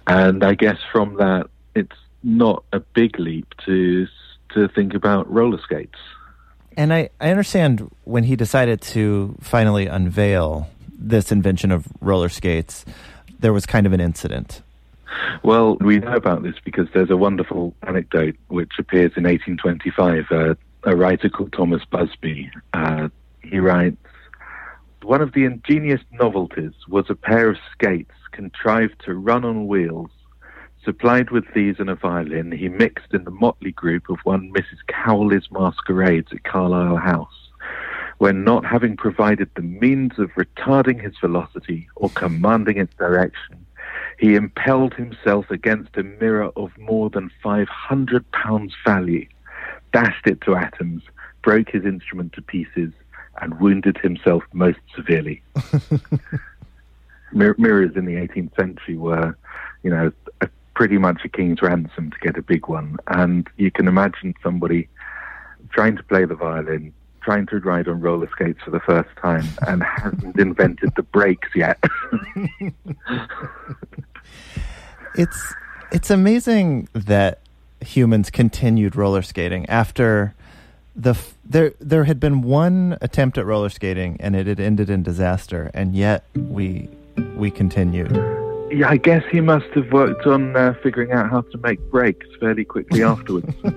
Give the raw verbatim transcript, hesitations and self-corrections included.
And I guess from that, it's not a big leap to to think about roller skates. And I, I understand when he decided to finally unveil this invention of roller skates, there was kind of an incident. Well, we know about this because there's a wonderful anecdote which appears in eighteen twenty-five. Uh, a writer called Thomas Busby, uh, he writes, "One of the ingenious novelties was a pair of skates contrived to run on wheels. Supplied with these and a violin, he mixed in the motley group of one Missus Cowley's masquerades at Carlisle House, when not having provided the means of retarding his velocity or commanding its direction, he impelled himself against a mirror of more than five hundred pounds value, dashed it to atoms, broke his instrument to pieces, and wounded himself most severely." Mir- mirrors in the eighteenth century were, you know, a, pretty much a king's ransom to get a big one. And you can imagine somebody trying to play the violin, trying to ride on roller skates for the first time, and hasn't invented the brakes yet. It's it's amazing that humans continued roller skating after the f- there there had been one attempt at roller skating and it had ended in disaster, and yet we we continued. Yeah, I guess he must have worked on uh, figuring out how to make brakes fairly quickly afterwards.